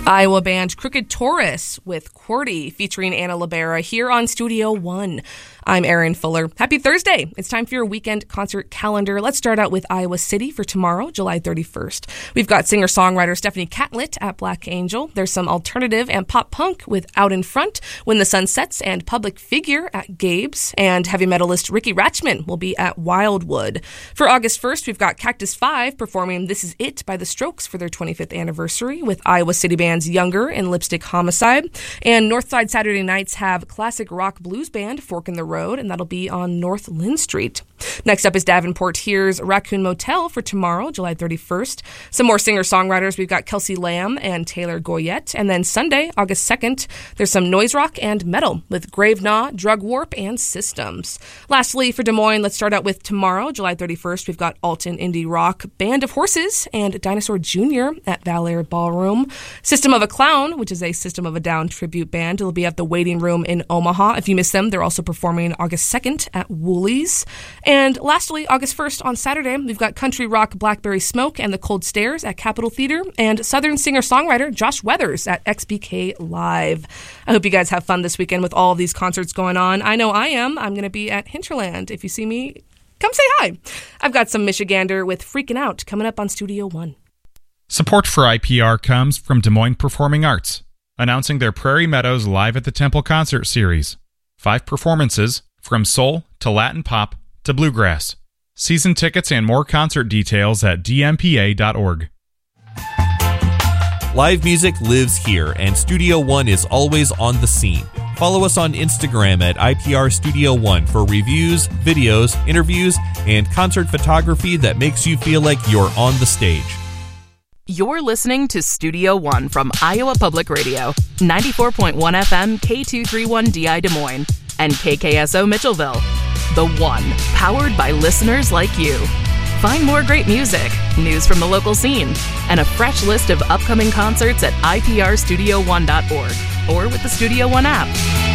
Iowa band Crooked Taurus with QWERTY featuring Anna Libera here on Studio One. I'm Erin Fuller. Happy Thursday. It's time for your weekend concert calendar. Let's start out with Iowa City for tomorrow, July 31st. We've got singer-songwriter Stephanie Catlett at Black Angel. There's some alternative and pop punk with Out in Front, When the Sun Sets, and Public Figure at Gabe's. And heavy metalist Ricky Ratchman will be at Wildwood. For August 1st, we've got Cactus 5 performing This Is It by The Strokes for their 25th anniversary with Iowa City bands Younger and Lipstick Homicide. And Northside Saturday nights have classic rock blues band Fork in the Road, and that'll be on North Lynn Street. Next up is Davenport Here's Raccoon Motel for tomorrow, July 31st. Some more singer-songwriters. We've got Kelsey Lamb and Taylor Goyette. And then Sunday, August 2nd, there's some noise rock and metal with Grave Gnaw, Drug Warp, and Systems. Lastly, for Des Moines, let's start out with tomorrow, July 31st. We've got Alton Indie Rock, Band of Horses, and Dinosaur Jr. at Valair Ballroom. System of a Clown, which is a System of a Down tribute band. It'll be at the Waiting Room in Omaha. If you miss them, they're also performing August 2nd at Woolies. And lastly, August 1st on Saturday, we've got country rock Blackberry Smoke and the Cold Stairs at Capitol Theater, and Southern singer-songwriter Josh Weathers at XBK Live. I hope you guys have fun this weekend with all of these concerts going on. I know I am. I'm going to be at Hinterland. If you see me, come say hi. I've got some Michigander with Freaking Out coming up on Studio One. Support for IPR comes from Des Moines Performing Arts, announcing their Prairie Meadows Live at the Temple concert series. 5 performances, from soul to Latin pop to bluegrass. Season tickets and more concert details at dmpa.org. Live music lives here, and Studio One is always on the scene. Follow us on Instagram at IPR Studio One for reviews, videos, interviews, and concert photography that makes you feel like you're on the stage. You're listening to Studio One from Iowa Public Radio, 94.1 FM K231DI Des Moines, and KKSO Mitchellville. The One, powered by listeners like you. Find more great music, news from the local scene, and a fresh list of upcoming concerts at iprstudio1.org or with the Studio One app.